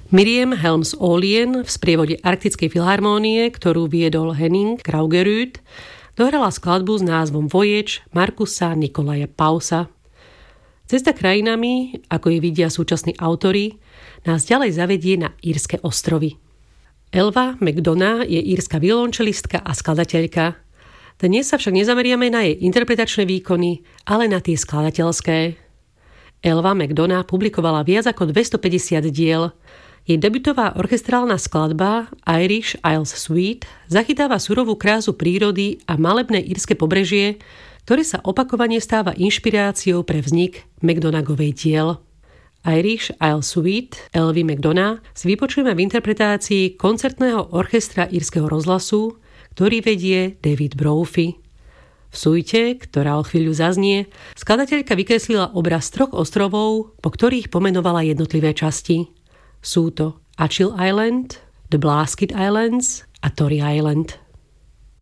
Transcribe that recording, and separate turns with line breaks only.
Miriam Helms-Ahlien v sprievode Arktickej filharmónie, ktorú viedol Henning Kraugerud, dohrala skladbu s názvom Voyage Markusa Nikolaja Pausa. Cesta krajinami, ako jej vidia súčasní autori, nás ďalej zavedie na írske ostrovy. Elva McDonough je írska violončelistka a skladateľka. Dnes sa však nezameriame na jej interpretačné výkony, ale na tie skladateľské. Elva McDonough publikovala viac ako 250 diel. Jej debutová orchestrálna skladba Irish Isles Suite zachytáva surovú krásu prírody a malebné írske pobrežie, ktoré sa opakovane stáva inšpiráciou pre vznik McDonaghovej diel. Irish Isles Suite Elvy McDonough si vypočujeme v interpretácii koncertného orchestra írskeho rozhlasu, ktorý vedie David Brophy. V suite, ktorá o chvíľu zaznie, skladateľka vykreslila obraz 3 ostrovov, po ktorých pomenovala jednotlivé časti. Sú to Achill Island, The Blasket Islands a Tory Island.